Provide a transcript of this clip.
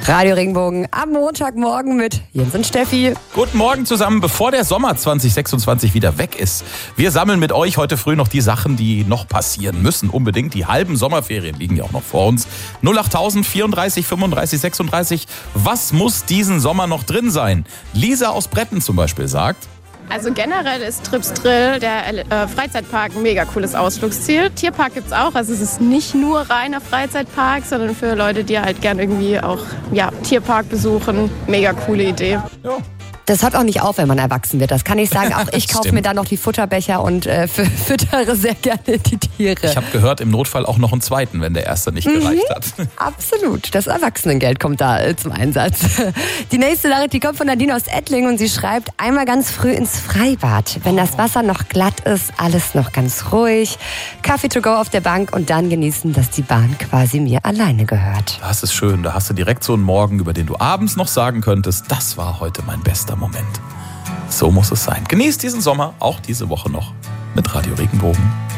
Radio Regenbogen am Montagmorgen mit Jens und Steffi. Guten Morgen zusammen, bevor der Sommer 2026 wieder weg ist. Wir sammeln mit euch heute früh noch die Sachen, die noch passieren müssen. Unbedingt, die halben Sommerferien liegen ja auch noch vor uns. 08000 34 35 36. Was muss diesen Sommer noch drin sein? Lisa aus Bretten zum Beispiel sagt: Also generell ist Trips Drill, der Freizeitpark, ein mega cooles Ausflugsziel. Tierpark gibt's auch, also es ist nicht nur reiner Freizeitpark, sondern für Leute, die halt gern irgendwie auch Tierpark besuchen. Mega coole Idee. Ja. Das hört auch nicht auf, wenn man erwachsen wird. Das kann ich sagen. Auch ich kaufe mir dann noch die Futterbecher und füttere sehr gerne die Tiere. Ich habe gehört, im Notfall auch noch einen zweiten, wenn der erste nicht gereicht hat. Absolut. Das Erwachsenengeld kommt da zum Einsatz. Die nächste Nachricht, die kommt von Nadine aus Ettling und sie schreibt: einmal ganz früh ins Freibad. Wenn das Wasser noch glatt ist, alles noch ganz ruhig. Kaffee to go auf der Bank und dann genießen, dass die Bahn quasi mir alleine gehört. Das ist schön. Da hast du direkt so einen Morgen, über den du abends noch sagen könntest: das war heute mein bester Moment. So muss es sein. Genießt diesen Sommer, auch diese Woche noch, mit Radio Regenbogen.